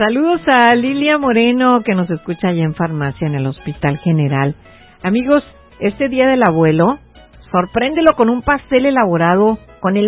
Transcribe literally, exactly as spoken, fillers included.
Saludos a Lilia Moreno, que nos escucha allá en farmacia en el Hospital General. Amigos, este Día del Abuelo, sorpréndelo con un pastel elaborado con el